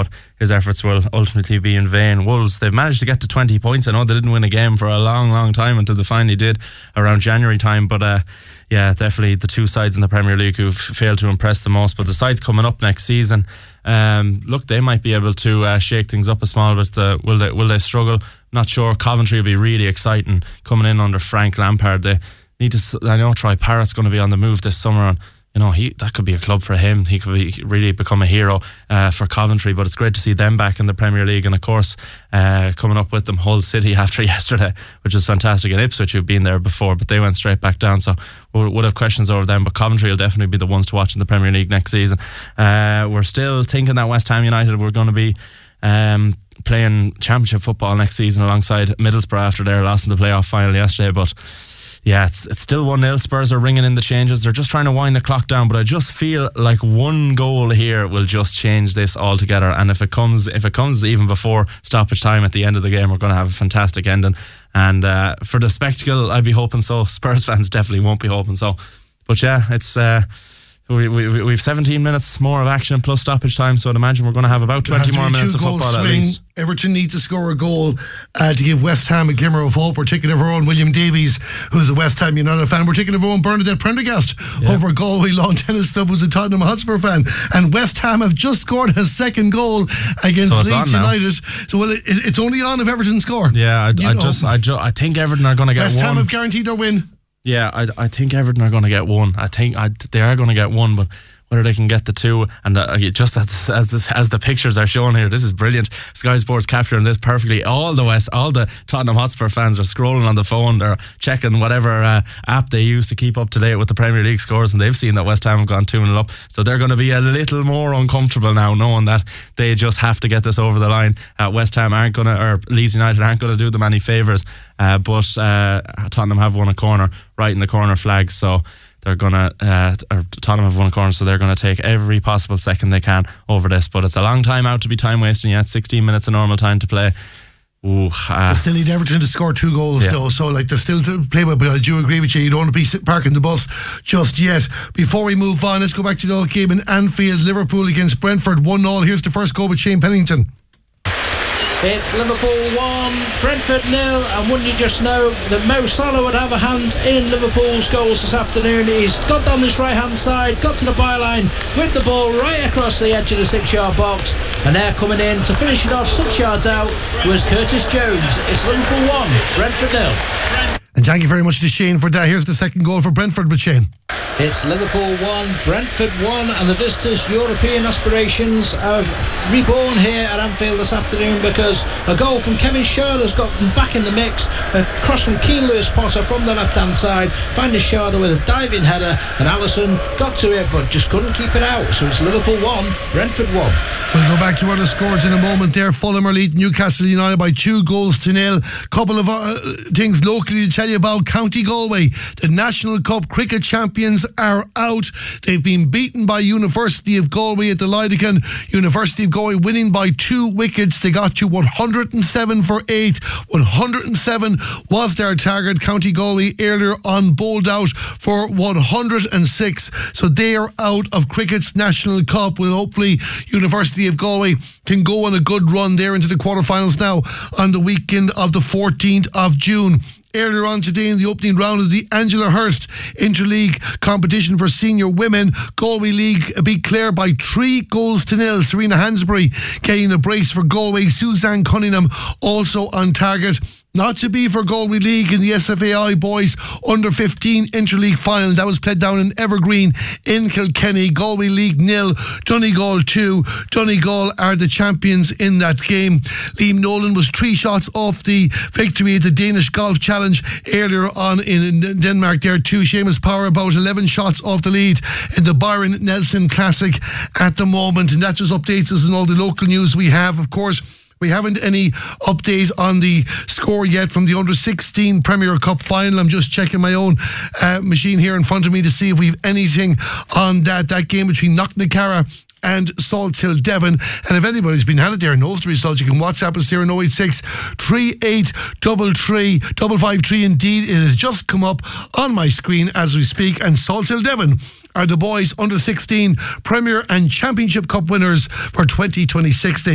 but his efforts will ultimately be in vain. Wolves, they've managed to get to 20 points. I know they didn't win a game for a long time until they finally did around January time, but yeah, definitely the two sides in the Premier League who've failed to impress the most. But the sides coming up next season, look, they might be able to shake things up a small bit. Will they struggle? Not sure. Coventry will be really exciting coming in under Frank Lampard. They need to. I know Troy Parrott's going to be on the move this summer, and that could be a club for him. He could really become a hero for Coventry. But it's great to see them back in the Premier League, and of course coming up with them, Hull City after yesterday, which is fantastic. And Ipswich, who've been there before, but they went straight back down. So we'll have questions over them. But Coventry will definitely be the ones to watch in the Premier League next season. We're still thinking that West Ham United were going to be playing Championship football next season alongside Middlesbrough after their loss in the playoff final yesterday. But yeah, it's still 1-0. Spurs are ringing in the changes. They're just trying to wind the clock down, but I just feel like one goal here will just change this altogether. And if it comes even before stoppage time at the end of the game, we're going to have a fantastic ending. And for the spectacle, I'd be hoping so. Spurs fans definitely won't be hoping so. But yeah, it's we've 17 minutes more of action plus stoppage time, so I'd imagine we're going to have about 20 more minutes of football at least. Everton need to score a goal to give West Ham a glimmer of hope. We're taking of our own William Davies, who's a West Ham United fan. We're taking of our own Bernadette Prendergast over Galway Lawn Tennis Club, who's a Tottenham Hotspur fan. And West Ham have just scored his second goal against Leeds United. So it's only on if Everton score. Yeah, I think Everton are going to get West one. West Ham have guaranteed their win. Yeah, I think Everton are going to get one. I think they are going to get one, but whether they can get the two, and just as the pictures are shown here, this is brilliant. Sky Sports capturing this perfectly. All the Tottenham Hotspur fans are scrolling on the phone. They're checking whatever app they use to keep up to date with the Premier League scores, and they've seen that West Ham have gone 2-0 up. So they're going to be a little more uncomfortable now, knowing that they just have to get this over the line. West Ham aren't going to, or Leeds United aren't going to do them any favours. But Tottenham have won a corner right in the corner flag, so they're gonna Tottenham have won a corner, so they're gonna take every possible second they can over this. But it's a long time out to be time wasting yet. 16 minutes of normal time to play. They still need Everton to score 2 goals though, so they're still to play with. But I do agree with you, you don't want to be parking the bus just yet. Before we move on, let's go back to the old game in Anfield. Liverpool against Brentford 1-0. Here's the first goal with Shane Pennington. It's Liverpool 1, Brentford 0, and wouldn't you just know that Mo Salah would have a hand in Liverpool's goals this afternoon. He's got down this right hand side, got to the byline with the ball right across the edge of the 6-yard box, and they're coming in to finish it off 6 yards out was Curtis Jones. It's Liverpool 1, Brentford 0. And thank you very much to Shane for that. Here's the second goal for Brentford with Shane. It's Liverpool 1, Brentford 1, and the visitors' European aspirations have reborn here at Anfield this afternoon, because a goal from Kevin Schade has got them back in the mix. A cross from Keane Lewis Potter from the left-hand side, finding Schade with a diving header, and Alisson got to it but just couldn't keep it out. So it's Liverpool 1, Brentford 1. We'll go back to other scores in a moment there. Fulham are leading Newcastle United by 2-0. Couple of things locally to tell you about. County Galway, the National Cup cricket champions, are out. They've been beaten by University of Galway at the Lydecan. University of Galway winning by 2 wickets. They got to 107 for 8. 107 was their target. County Galway earlier on bowled out for 106. So they are out of cricket's National Cup. Well, hopefully University of Galway can go on a good run there into the quarterfinals now on the weekend of the 14th of June. Earlier on today in the opening round of the Angela Hurst Interleague competition for senior women, Galway League beat Clare by 3-0. Serena Hansberry getting a brace for Galway. Suzanne Cunningham also on target. Not to be for Galway League in the SFAI Boys Under-15 Interleague final. That was played down in Evergreen in Kilkenny. Galway League 0, Donegal 2. Donegal are the champions in that game. Liam Nolan was 3 shots off the victory at the Danish Golf Challenge earlier on in Denmark there too. Seamus Power about 11 shots off the lead in the Byron Nelson Classic at the moment. And that just updates us on all the local news we have. Of course, we haven't any update on the score yet from the Under-16 Premier Cup final. I'm just checking my own machine here in front of me to see if we've anything on that game between Knocknacarra and Salt Hill Devon. And if anybody's been had it there and knows the result, you can WhatsApp us here on 086 3833 553. Indeed, it has just come up on my screen as we speak, and Salt Hill Devon are the boys Under-16 Premier and Championship Cup winners for 2026.